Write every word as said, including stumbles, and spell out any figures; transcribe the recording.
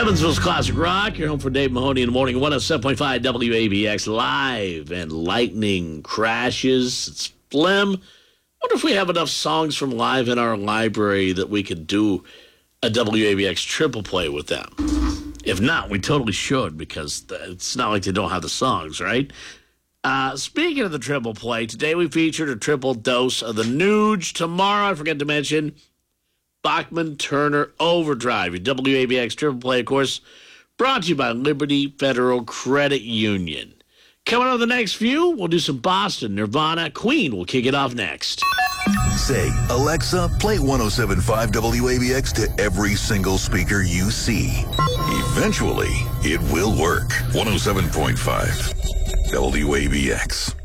Evansville's Classic Rock. You're home for Dave Mahoney in the morning. one oh seven point five W A B X live, and lightning crashes. It's Slim. I wonder if we have enough songs from live in our library that we could do a W A B X triple play with them. If not, we totally should, because it's not like they don't have the songs, right? Uh, speaking of the triple play, today we featured a triple dose of the Nuge. Tomorrow, I forgot to mention, Bachman Turner Overdrive. Your W A B X triple play, of course, brought to you by Liberty Federal Credit Union. Coming up the next few, we'll do some Boston, Nirvana, Queen. We'll kick it off next. Say, Alexa, play one oh seven point five W A B X to every single speaker you see. Eventually, it will work. one oh seven point five W A B X.